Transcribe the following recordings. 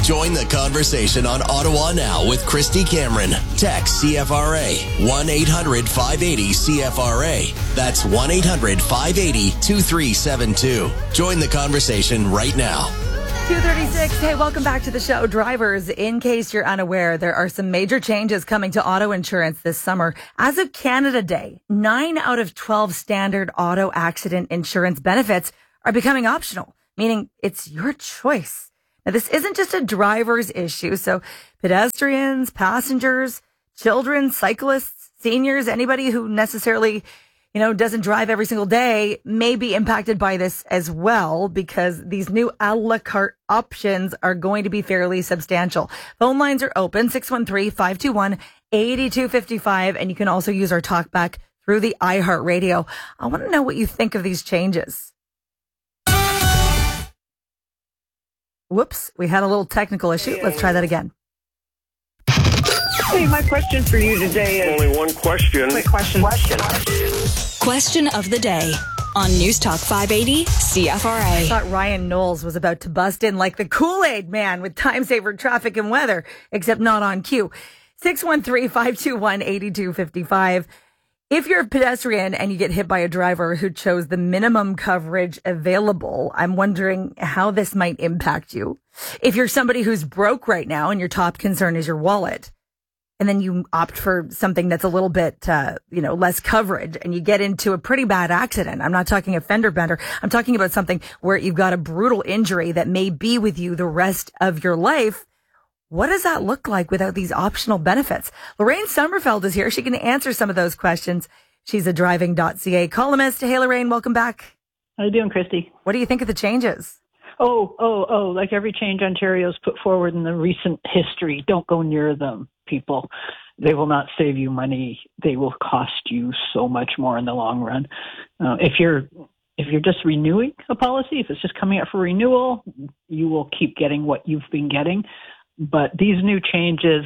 Join the conversation on Ottawa Now with Christy Cameron. Text CFRA 1-800-580-CFRA. That's 1-800-580-2372. Join the conversation right now. 2:36. Hey, welcome back to the show. Drivers, in case you're unaware, there are some major changes coming to auto insurance this summer. As of Canada Day, 9 out of 12 standard auto accident insurance benefits are becoming optional, meaning it's your choice. Now, this isn't just a driver's issue. So pedestrians, passengers, children, cyclists, seniors, anybody who necessarily doesn't drive every single day may be impacted by this as well, because these new a la carte options are going to be fairly substantial. Phone lines are open, 613-521-8255, and you can also use our talkback through the iHeartRadio. I want to know what you think of these changes. Whoops, we had a little technical issue. Let's try that again. Hey, my question for you today is... Only one question. Quick question. Question of the day on News Talk 580 CFRA. I thought Ryan Knowles was about to bust in like the Kool-Aid man with time saver traffic and weather, except not on cue. 613-521-8255. If you're a pedestrian and you get hit by a driver who chose the minimum coverage available, I'm wondering how this might impact you. If you're somebody who's broke right now and your top concern is your wallet, and then you opt for something that's a little bit, less coverage, and you get into a pretty bad accident. I'm not talking a fender bender. I'm talking about something where you've got a brutal injury that may be with you the rest of your life. What does that look like without these optional benefits? Lorraine Sommerfeld is here. She can answer some of those questions. She's a driving.ca columnist. Hey, Lorraine, welcome back. How you doing, Christy? What do you think of the changes? Oh, like every change Ontario's put forward in the recent history, don't go near them, people. They will not save you money. They will cost you so much more in the long run. If you're just renewing a policy, if it's just coming up for renewal, you will keep getting what you've been getting. But these new changes,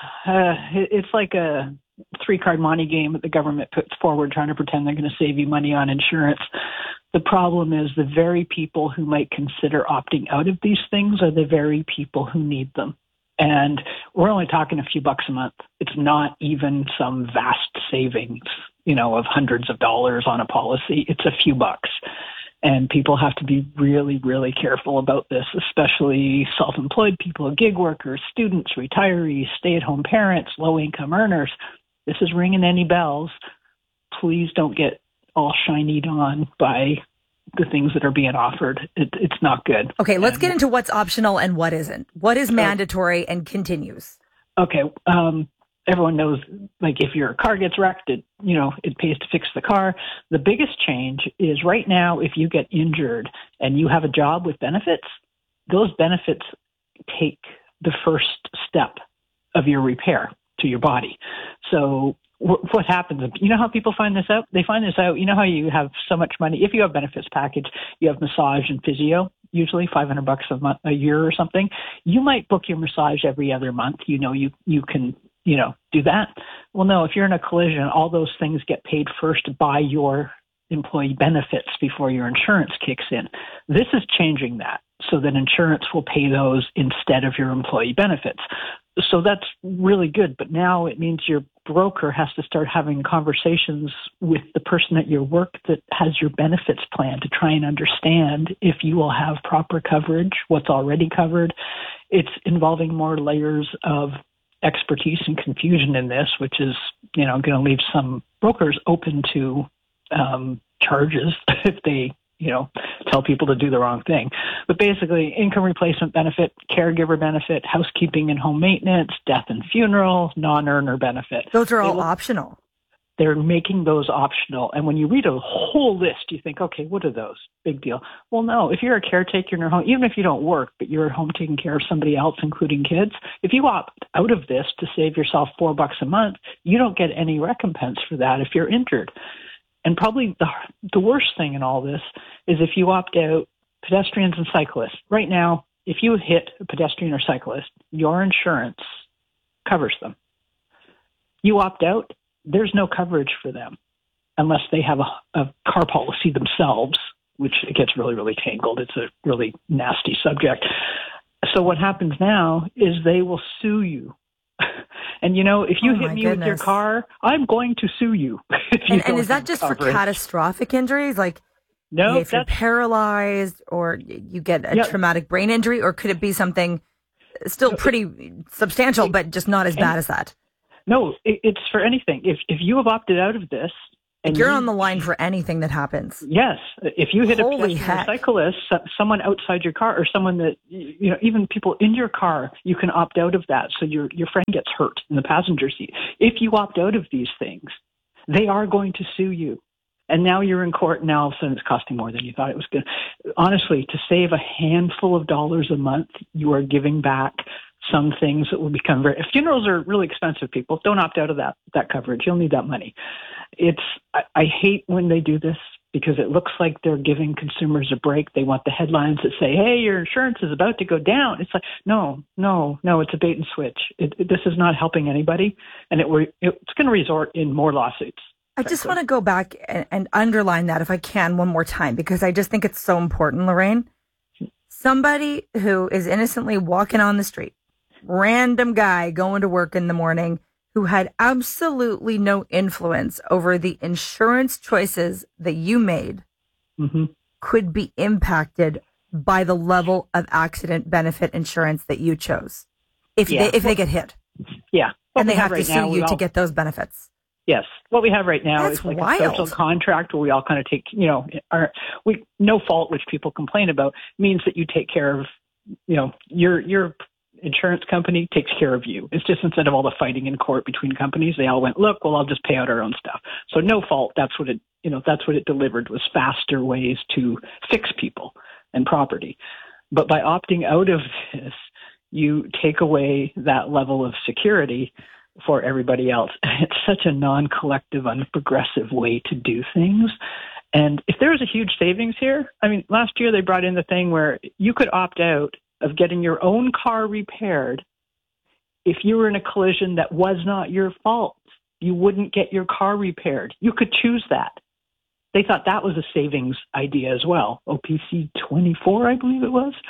it's like a three-card monte game that the government puts forward trying to pretend they're going to save you money on insurance. The problem is the very people who might consider opting out of these things are the very people who need them. And we're only talking a few bucks a month. It's not even some vast savings, of hundreds of dollars on a policy. It's a few bucks. And people have to be really, really careful about this, especially self-employed people, gig workers, students, retirees, stay-at-home parents, low-income earners. This is ringing any bells. Please don't get all shinied on by the things that are being offered. It's not good. Okay, let's get into what's optional and what isn't. What is mandatory and continues? Okay, everyone knows, like, if your car gets wrecked, it pays to fix the car. The biggest change is right now, if you get injured and you have a job with benefits, those benefits take the first step of your repair to your body. So what happens? You know how people find this out? They find this out. You know how you have so much money? If you have benefits package, you have massage and physio, usually $500 a year or something. You might book your massage every other month. You can do that. Well, no, if you're in a collision, all those things get paid first by your employee benefits before your insurance kicks in. This is changing that so that insurance will pay those instead of your employee benefits. So that's really good. But now it means your broker has to start having conversations with the person at your work that has your benefits plan to try and understand if you will have proper coverage, what's already covered. It's involving more layers of expertise and confusion in this, which is, going to leave some brokers open to charges if they, tell people to do the wrong thing. But basically, income replacement benefit, caregiver benefit, housekeeping and home maintenance, death and funeral, non-earner benefit. Those are all optional. They're making those optional. And when you read a whole list, you think, okay, what are those? Big deal. Well, no, if you're a caretaker in your home, even if you don't work, but you're at home taking care of somebody else, including kids, if you opt out of this to save yourself $4 a month, you don't get any recompense for that if you're injured. And probably the worst thing in all this is if you opt out, pedestrians and cyclists. Right now, if you hit a pedestrian or cyclist, your insurance covers them. You opt out, there's no coverage for them unless they have a car policy themselves, which it gets really, really tangled. It's a really nasty subject. So what happens now is they will sue you. And, if you hit me with your car, I'm going to sue you. And is that just for catastrophic injuries? Like, no, if you're paralyzed or you get a traumatic brain injury, or could it be something still pretty substantial, but just not as bad as that? No, it's for anything. If you have opted out of this, and you're on the line for anything that happens. Yes. If you hit a cyclist, someone outside your car, or someone that, even people in your car, you can opt out of that. So your friend gets hurt in the passenger seat. If you opt out of these things, they are going to sue you. And now you're in court, and now all of a sudden it's costing more than you thought it was going to. Honestly, to save a handful of dollars a month, you are giving back some things that will become funerals are really expensive, people. Don't opt out of that coverage. You'll need that money. I hate when they do this, because it looks like they're giving consumers a break. They want the headlines that say, hey, your insurance is about to go down. It's like, no, it's a bait and switch. This is not helping anybody, and it's going to resort in more lawsuits. I just want to go back and underline that, if I can, one more time, because I just think it's so important, Lorraine. Somebody who is innocently walking on the street, random guy going to work in the morning, who had absolutely no influence over the insurance choices that you made, could be impacted by the level of accident benefit insurance that you chose if they get hit. Yeah. And they have to sue you to get those benefits. Yes. What we have right now That's is like wild. a social contract where we all kind of take, no fault, which people complain about, means that you take care of, your insurance company takes care of you. It's just, instead of all the fighting in court between companies, they all went, look, well, I'll just pay out our own stuff. So no fault. That's what it delivered, was faster ways to fix people and property. But by opting out of this, you take away that level of security for everybody else. It's such a non-collective, unprogressive way to do things. And if there was a huge savings here, last year they brought in the thing where you could opt out of getting your own car repaired if you were in a collision that was not your fault. You wouldn't get your car repaired. You could choose that. They thought that was a savings idea as well. OPC 24, I believe it was.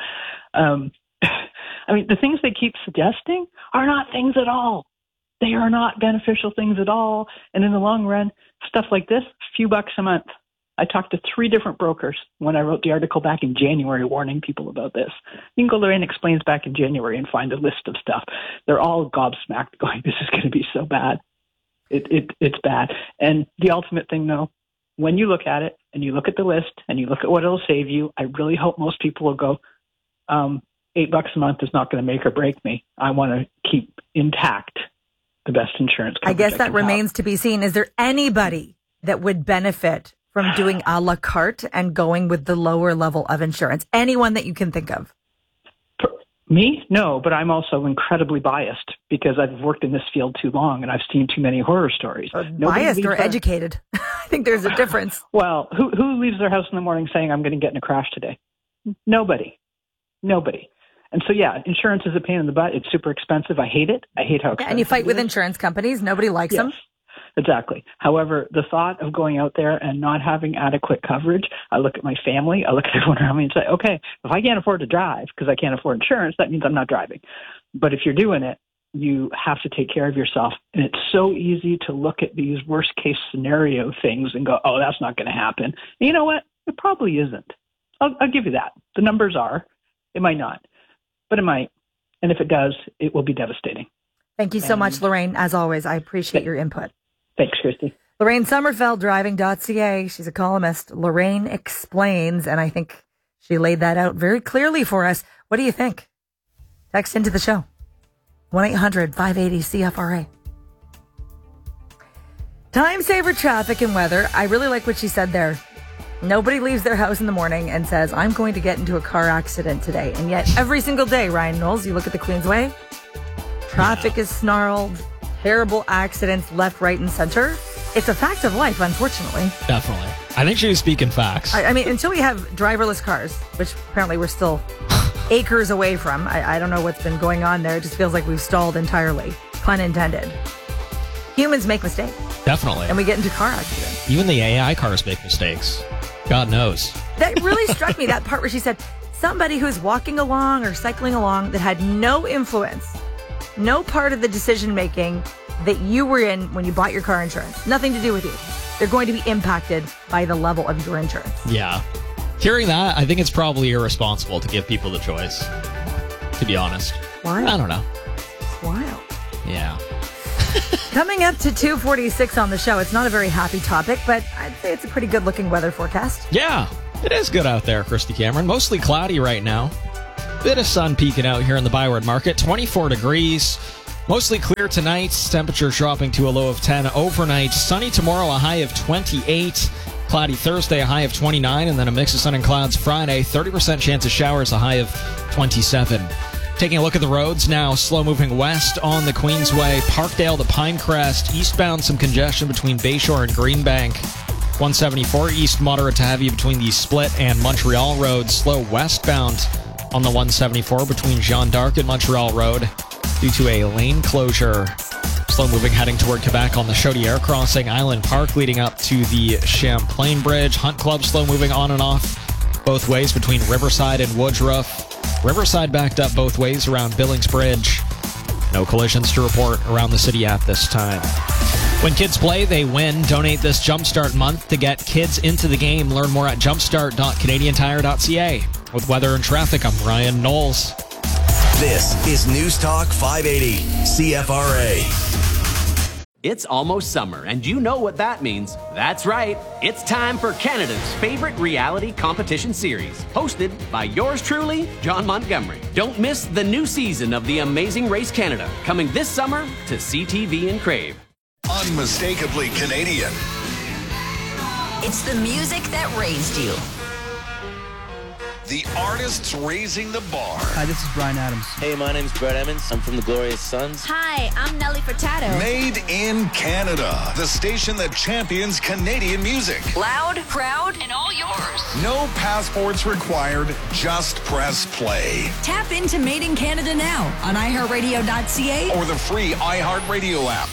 The things they keep suggesting are not things at all. They are not beneficial things at all. And in the long run, stuff like this, a few bucks a month. I talked to 3 different brokers when I wrote the article back in January warning people about this. You can go to Lorraine Explains back in January and find a list of stuff. They're all gobsmacked going, this is going to be so bad. It's bad. And the ultimate thing, though, when you look at it and you look at the list and you look at what it'll save you, I really hope most people will go, $8 a month is not going to make or break me. I want to keep intact the best insurance coverage. I guess that remains to be seen. Is there anybody that would benefit from doing a la carte and going with the lower level of insurance? Anyone that you can think of? Me? No, but I'm also incredibly biased because I've worked in this field too long and I've seen too many horror stories. Biased or educated? I think there's a difference. Well, who leaves their house in the morning saying, I'm going to get in a crash today? Nobody. And so, insurance is a pain in the butt. It's super expensive. I hate it. I hate how expensive and you fight with insurance companies. Nobody likes them. Exactly. However, the thought of going out there and not having adequate coverage, I look at my family, I look at everyone around me and say, okay, if I can't afford to drive because I can't afford insurance, that means I'm not driving. But if you're doing it, you have to take care of yourself. And it's so easy to look at these worst case scenario things and go, oh, that's not going to happen. And you know what? It probably isn't. I'll give you that. The numbers are. It might not, but it might. And if it does, it will be devastating. Thank you so much, Lorraine. As always, I appreciate your input. Thanks, Christy. Lorraine Sommerfeld, driving.ca. She's a columnist. Lorraine Explains, and I think she laid that out very clearly for us. What do you think? Text into the show. 1-800-580-CFRA. Time saver traffic and weather. I really like what she said there. Nobody leaves their house in the morning and says, I'm going to get into a car accident today. And yet every single day, Ryan Knowles, you look at the Queensway, traffic is snarled. Terrible accidents left, right, and center. It's a fact of life, unfortunately. Definitely. I think she was speaking facts. I mean, until we have driverless cars, which apparently we're still acres away from. I don't know what's been going on there. It just feels like we've stalled entirely. Pun intended. Humans make mistakes. Definitely. And we get into car accidents. Even the AI cars make mistakes. God knows. That really struck me, that part where she said, somebody who's walking along or cycling along that had no influence, no part of the decision making that you were in when you bought your car insurance, nothing to do with you. They're going to be impacted by the level of your insurance. Yeah. Hearing that, I think it's probably irresponsible to give people the choice, to be honest. Why? I don't know. Wild. Yeah. Coming up to 2:46 on the show, it's not a very happy topic, but I'd say it's a pretty good-looking weather forecast. Yeah, it is good out there, Christy Cameron. Mostly cloudy right now. Bit of sun peeking out here in the Byward Market. 24 degrees. Mostly clear tonight. Temperature dropping to a low of 10 overnight. Sunny tomorrow, a high of 28. Cloudy Thursday, a high of 29. And then a mix of sun and clouds Friday. 30% chance of showers, a high of 27. Taking a look at the roads now. Slow moving west on the Queensway. Parkdale to Pinecrest. Eastbound, some congestion between Bayshore and Greenbank. 174 east, moderate to heavy between the Split and Montreal Road. Slow westbound on the 174 between Jeanne d'Arc and Montreal Road due to a lane closure. Slow moving heading toward Quebec on the Chaudière crossing. Island Park leading up to the Champlain Bridge. Hunt Club slow moving on and off both ways between Riverside and Woodruff. Riverside backed up both ways around Billings Bridge. No collisions to report around the city at this time. When kids play, they win. Donate this Jumpstart month to get kids into the game. Learn more at jumpstart.canadiantire.ca. With weather and traffic, I'm Ryan Knowles. This is News Talk 580 CFRA. It's almost summer, and you know what that means. That's right. It's time for Canada's favorite reality competition series, hosted by yours truly, John Montgomery. Don't miss the new season of The Amazing Race Canada, coming this summer to CTV and Crave. Unmistakably Canadian. It's the music that raised you. The artists raising the bar. Hi, this is Bryan Adams. Hey, my name's Brett Emmons. I'm from the Glorious Sons. Hi, I'm Nelly Furtado. Made in Canada. The station that champions Canadian music. Loud, proud, and all yours. No passports required. Just press play. Tap into Made in Canada now on iHeartRadio.ca or the free iHeartRadio app.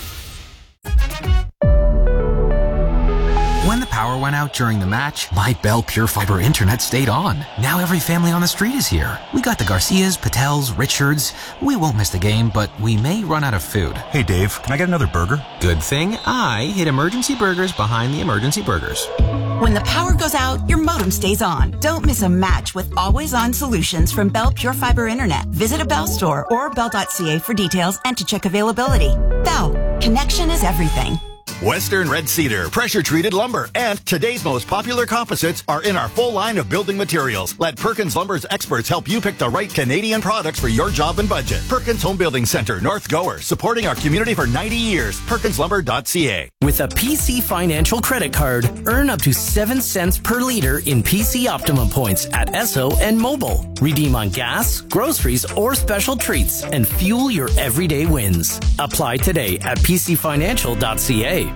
When the power went out during the match, my Bell Pure Fiber internet stayed on. Now every family on the street is here. We got the Garcias, Patels, Richards. We won't miss the game, but we may run out of food. Hey Dave, can I get another burger? Good thing I hid Emergency Burgers behind the Emergency Burgers. When the power goes out, your modem stays on. Don't miss a match with always-on solutions from Bell Pure Fiber Internet. Visit a Bell store or bell.ca for details and to check availability. Bell, connection is everything. Western Red Cedar, pressure-treated lumber, and today's most popular composites are in our full line of building materials. Let Perkins Lumber's experts help you pick the right Canadian products for your job and budget. Perkins Home Building Center, North Gower, supporting our community for 90 years. PerkinsLumber.ca. With a PC Financial credit card, earn up to 7 cents per liter in PC Optimum points at Esso and Mobile. Redeem on gas, groceries, or special treats, and fuel your everyday wins. Apply today at PCFinancial.ca.